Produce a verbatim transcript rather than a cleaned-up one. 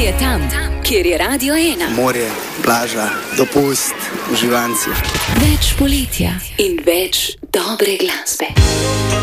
je tam, kjer je Radio ena. Morje, plaža, dopust, uživanci. Več poletja in več dobre glasbe.